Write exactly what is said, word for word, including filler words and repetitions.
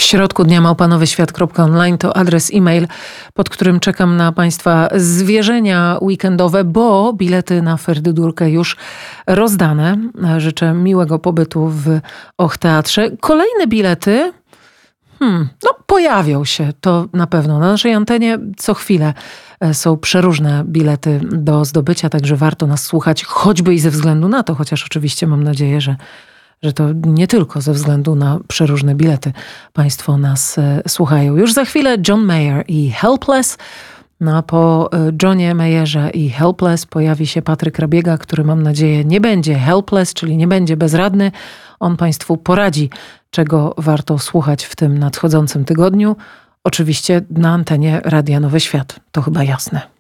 środku dnia małpa nowy świat kropka online to adres e-mail, pod którym czekam na Państwa zwierzenia weekendowe, bo bilety na Ferdydurkę już rozdane. Życzę miłego pobytu w Och Teatrze. Kolejne bilety hmm, no, pojawią się, to na pewno. Na naszej antenie co chwilę są przeróżne bilety do zdobycia, także warto nas słuchać, choćby i ze względu na to, chociaż oczywiście mam nadzieję, że że to nie tylko ze względu na przeróżne bilety Państwo nas e, słuchają. Już za chwilę John Mayer i Helpless. No a po e, Johnie Mayerze i Helpless pojawi się Patryk Rabiega, który mam nadzieję nie będzie helpless, czyli nie będzie bezradny. On Państwu poradzi, czego warto słuchać w tym nadchodzącym tygodniu. Oczywiście na antenie Radia Nowy Świat. To chyba jasne.